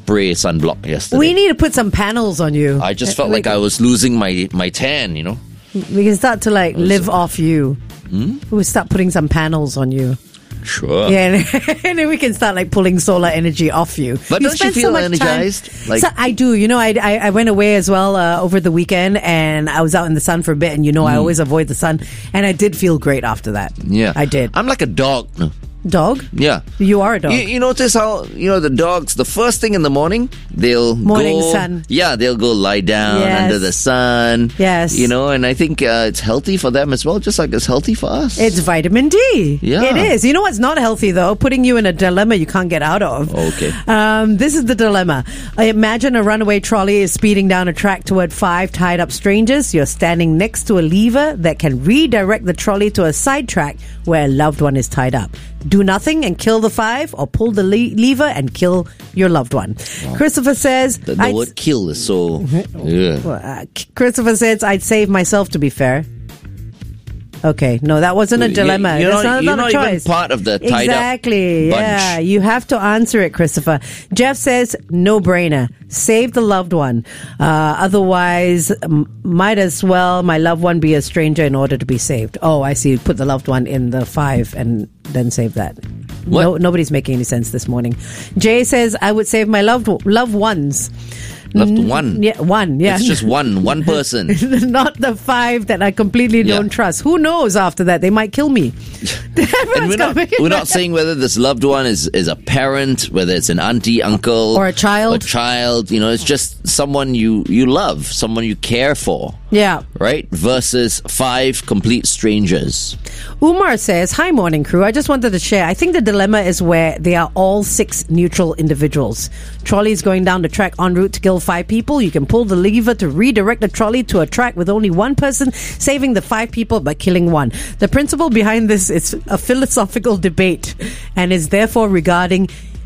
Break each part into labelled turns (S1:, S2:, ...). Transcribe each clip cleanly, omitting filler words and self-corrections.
S1: spray sunblock yesterday.
S2: We need to put some panels on you.
S1: I just felt like I was losing my tan, you know.
S2: We can start to live off you. We'll start putting some panels on you.
S1: Sure.
S2: Yeah, and then we can start pulling solar energy off you.
S1: But don't you feel energized?
S2: So I do. I went away as well over the weekend, and I was out in the sun for a bit, and I always avoid the sun, and I did feel great after that.
S1: Yeah.
S2: I did.
S1: I'm like a dog.
S2: Dog?
S1: Yeah.
S2: You are a dog.
S1: You notice how, the dogs, the first thing in the morning,
S2: Morning sun.
S1: Yeah, they'll go lie down under the sun.
S2: Yes.
S1: And I think it's healthy for them as well, just like it's healthy for us.
S2: It's vitamin D.
S1: Yeah.
S2: It is. You know what's not healthy, though? Putting you in a dilemma you can't get out of.
S1: Okay.
S2: This is the dilemma. Imagine a runaway trolley is speeding down a track toward 5 tied up strangers. You're standing next to a lever that can redirect the trolley to a side track where a loved one is tied up. Do nothing and kill the 5, or pull the lever and kill your loved one. Wow. Christopher says...
S1: The word kill is so... Yeah.
S2: Christopher says, I'd save myself, to be fair. Okay, no, that wasn't a dilemma.
S1: You're
S2: That's not a choice.
S1: Even part of the tied
S2: exactly,
S1: up bunch.
S2: Yeah, you have to answer it, Christopher. Jeff says, no brainer. Save the loved one. Otherwise, might as well my loved one be a stranger in order to be saved. Oh, I see. Put the loved one in the 5 and then save that.
S1: What?
S2: No, nobody's making any sense this morning. Jay says, I would save my loved ones.
S1: Loved one?
S2: Yeah, one. Yeah.
S1: It's just one person.
S2: Not the 5 that I completely don't trust. Who knows after that? They might kill me.
S1: And we're not saying whether this loved one is a parent, whether it's an auntie, uncle.
S2: Or a child.
S1: It's just someone you love, someone you care for.
S2: Yeah.
S1: Right? Versus 5 complete strangers.
S2: Umar says, hi, morning crew. I just wanted to share. I think the dilemma is where they are all 6 neutral individuals. Trolley's going down the track en route to kill 5 people. You can pull the lever to redirect the trolley to a track with only 1 person, saving the 5 people but killing 1. The principle behind this is a philosophical debate and is therefore regarding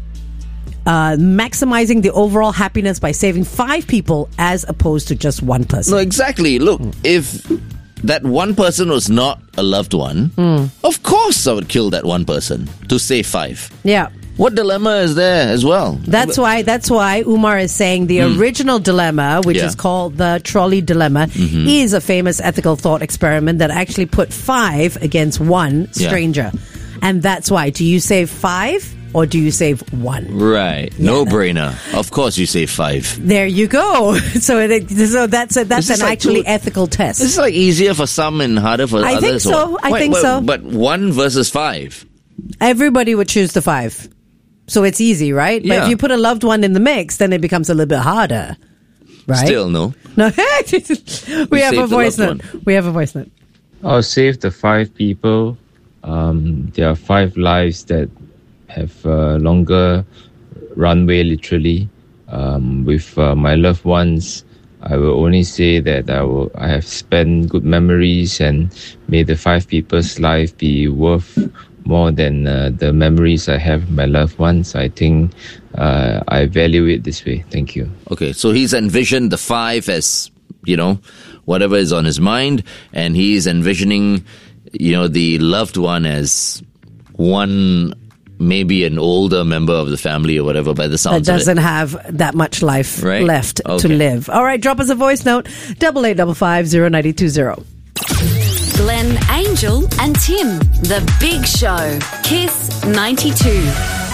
S2: maximizing the overall happiness by saving 5 people as opposed to just 1 person.
S1: No, exactly. Look, if that 1 person was not a loved one, of course I would kill that 1 person to save 5.
S2: Yeah.
S1: What dilemma is there as well?
S2: That's why Umar is saying the original dilemma, which is called the trolley dilemma, is a famous ethical thought experiment that actually put 5 against 1 stranger. And that's why. Do you save 5 or do you save 1?
S1: Right. Yeah. No brainer. Of course you save 5.
S2: There you go. So that's an actually ethical test.
S1: This is easier for some and harder for others.
S2: I think so. I think so.
S1: But 1 versus 5.
S2: Everybody would choose the 5. So it's easy, right?
S1: Yeah.
S2: But if you put a loved one in the mix, then it becomes a little bit harder. Right?
S1: Still, no.
S2: No. We have a voice note.
S3: I'll save the 5 people. There are 5 lives that have longer runway, literally. With my loved ones, I will only say that I have spent good memories, and may the 5 people's life be worth more than the memories I have with my loved ones. I think I value it this way. Thank you.
S1: Okay, so he's envisioned the 5 as, whatever is on his mind, and he's envisioning, the loved one as 1, maybe an older member of the family or whatever, by the sounds
S2: that
S1: of it.
S2: doesn't have that much life left to live. All right, drop us a voice note, 88550920.
S4: Glenn, Angel and Tim. The Big Show. Kiss 92.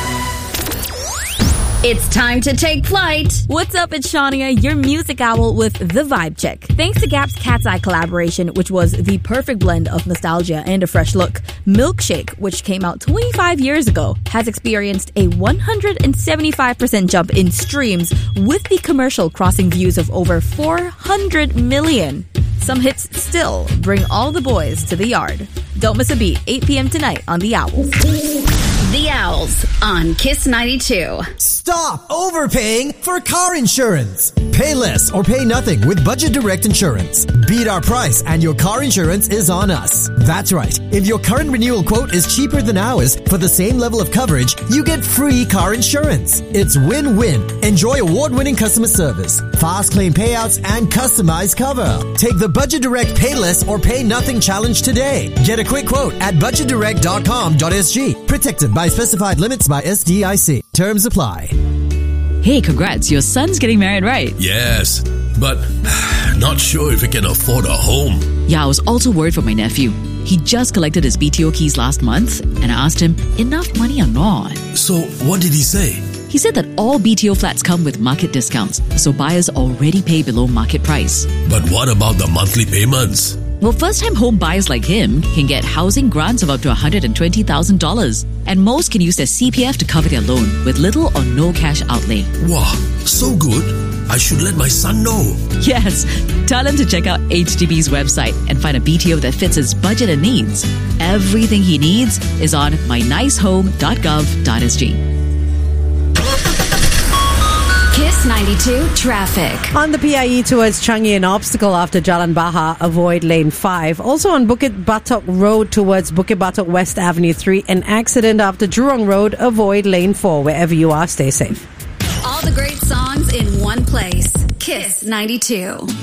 S4: It's time to take flight.
S5: What's up, it's Shania, your music owl with The Vibe Check. Thanks to Gap's Cat's Eye collaboration, which was the perfect blend of nostalgia and a fresh look, Milkshake, which came out 25 years ago, has experienced a 175% jump in streams, with the commercial crossing views of over 400 million. Some hits still bring all the boys to the yard. Don't miss a beat, 8 p.m. tonight on The Owls.
S4: The Owls on Kiss 92.
S6: Stop overpaying for car insurance. Pay less or pay nothing with Budget Direct Insurance. Beat our price and your car insurance is on us. That's right. If your current renewal quote is cheaper than ours for the same level of coverage, you get free car insurance. It's win-win. Enjoy award-winning customer service, fast claim payouts, and customized cover. Take the Budget Direct Pay Less or Pay Nothing challenge today. Get a quick quote at budgetdirect.com.sg. Protected by specified limits by SDIC. Terms apply.
S7: Hey, congrats, your son's getting married, right?
S8: Yes, but not sure if he can afford a home.
S7: Yeah, I was also worried for my nephew. He just collected his BTO keys last month, and I asked him, enough money or not?
S8: So, what did he say?
S7: He said that all BTO flats come with market discounts, so buyers already pay below market price.
S8: But what about the monthly payments?
S7: Well, first-time home buyers like him can get housing grants of up to $120,000, and most can use their CPF to cover their loan with little or no cash outlay.
S8: Wow, so good. I should let my son know.
S7: Yes, tell him to check out HDB's website and find a BTO that fits his budget and needs. Everything he needs is on mynicehome.gov.sg.
S4: Kiss 92 traffic.
S2: On the PIE towards Changi, an obstacle after Jalan Bahar, avoid lane 5. Also on Bukit Batok Road towards Bukit Batok West Avenue 3, an accident after Jurong Road, avoid lane 4. Wherever you are, stay safe.
S4: All the great songs in one place. Kiss 92.